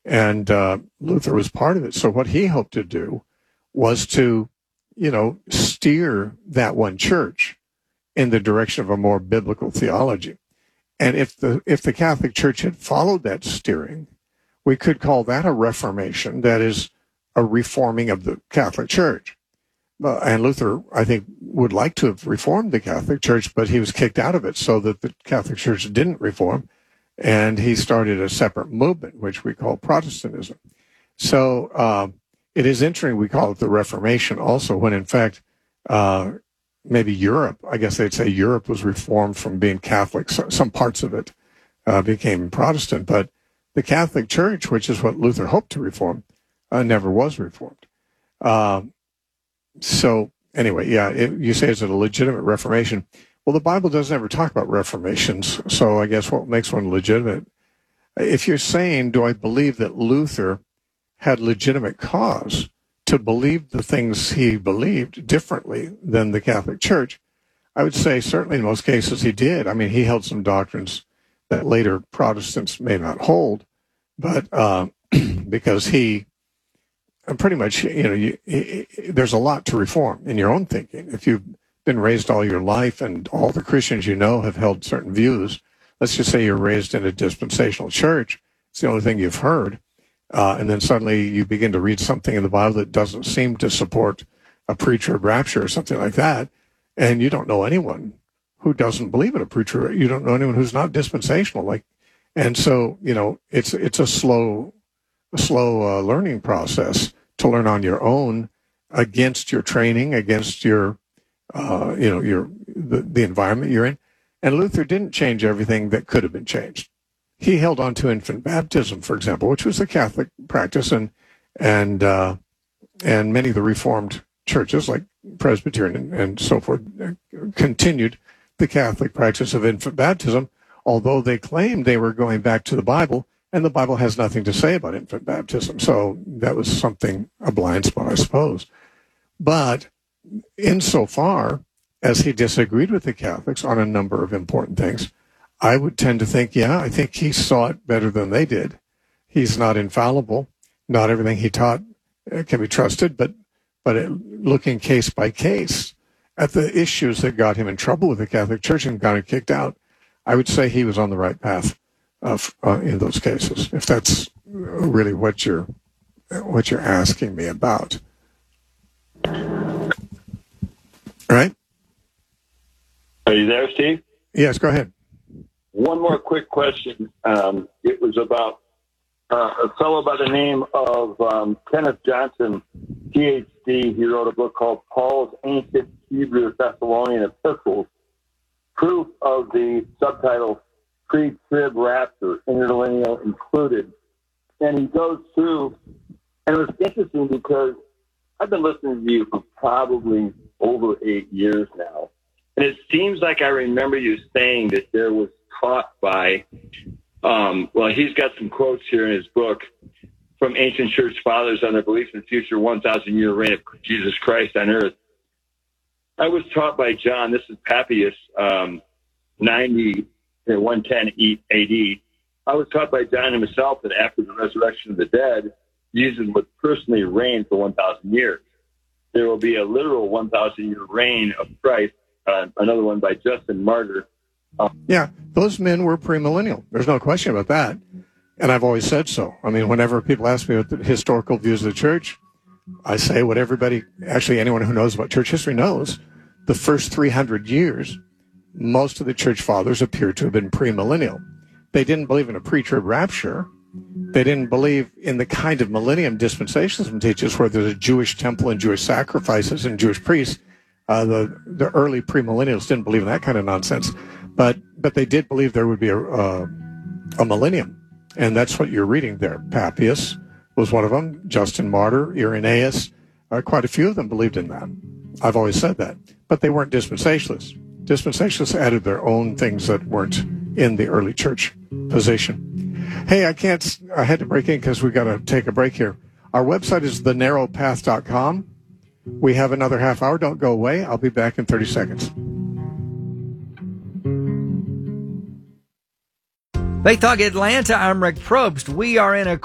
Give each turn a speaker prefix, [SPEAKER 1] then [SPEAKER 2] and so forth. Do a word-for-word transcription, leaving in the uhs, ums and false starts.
[SPEAKER 1] And uh, Luther was part of it. So what he hoped to do was to, you know, steer that one church in the direction of a more biblical theology. And if the if the Catholic Church had followed that steering, we could call that a reformation, that is, a reforming of the Catholic Church. Uh, and Luther, I think, would like to have reformed the Catholic Church, but he was kicked out of it so that the Catholic Church didn't reform. And he started a separate movement, which we call Protestantism. So uh, it is interesting we call it the Reformation also, when in fact, uh, maybe Europe, I guess they'd say Europe was reformed from being Catholic. So some parts of it uh, became Protestant, but the Catholic Church, which is what Luther hoped to reform, uh, never was reformed. Um, so anyway, yeah, it, you say it's a legitimate Reformation. Well, the Bible doesn't ever talk about reformations, so I guess what makes one legitimate? If you're saying, do I believe that Luther had legitimate cause to believe the things he believed differently than the Catholic Church, I would say certainly in most cases he did. I mean, he held some doctrines that later Protestants may not hold, but uh, because he pretty much, you know, you, he, there's a lot to reform in your own thinking. If you've been raised all your life and all the Christians you know have held certain views, let's just say you're raised in a dispensational church, it's the only thing you've heard, uh, and then suddenly you begin to read something in the Bible that doesn't seem to support a pre-trib rapture or something like that, and you don't know anyone who doesn't believe in a pre-trib. You don't know anyone who's not dispensational, like, and so, you know, it's it's a slow, a slow uh, learning process to learn on your own against your training, against your Uh, you know, your the, the environment you're in. And Luther didn't change everything that could have been changed. He held on to infant baptism, for example, which was a Catholic practice, and and uh, and many of the Reformed churches, like Presbyterian and, and so forth, continued the Catholic practice of infant baptism, although they claimed they were going back to the Bible, and the Bible has nothing to say about infant baptism. So that was something, a blind spot, I suppose. But insofar as he disagreed with the Catholics on a number of important things, I would tend to think, yeah, I think he saw it better than they did. He's not infallible. Not everything he taught can be trusted, but but it, looking case by case at the issues that got him in trouble with the Catholic Church and got him kicked out, I would say he was on the right path of, uh, in those cases, if that's really what you're what you're asking me about. Right?
[SPEAKER 2] Are you there, Steve?
[SPEAKER 1] Yes, go ahead.
[SPEAKER 2] One more quick question. Um, it was about uh, a fellow by the name of um, Kenneth Johnson, P H D. He wrote a book called Paul's Ancient Hebrew Thessalonian Epistles, proof of the subtitle Pre-Trib Rapture, Interlineal Included. And he goes through, and it was interesting because I've been listening to you for probably over eight years now. And it seems like I remember you saying that there was taught by, um, well, he's got some quotes here in his book from ancient church fathers on their belief in the future one thousand year reign of Jesus Christ on earth. I was taught by John, this is Papias, um, ninety, one ten A D. I was taught by John himself that after the resurrection of the dead, Jesus would personally reign for one thousand years. There will be a literal one thousand year reign of Christ, uh, another one by Justin Martyr. Um,
[SPEAKER 1] yeah, those men were premillennial. There's no question about that. And I've always said so. I mean, whenever people ask me what the historical views of the church, I say what everybody, actually anyone who knows about church history knows. The first three hundred years, most of the church fathers appear to have been premillennial. They didn't believe in a pre-trib rapture. They didn't believe in the kind of millennium dispensationalism teaches where there's a Jewish temple and Jewish sacrifices and Jewish priests. Uh, the, the early premillennials didn't believe in that kind of nonsense. But but they did believe there would be a, a, a millennium. And that's what you're reading there. Papias was one of them. Justin Martyr, Irenaeus, uh, quite a few of them believed in that. I've always said that. But they weren't dispensationalists. Dispensationalists added their own things that weren't in the early church position. Hey, I can't, I had to break in because we got to take a break here. Our website is the narrow path dot com. We have another half hour. Don't go away. I'll be back in thirty seconds.
[SPEAKER 3] Faith Talk Atlanta, I'm Rick Probst. We are in a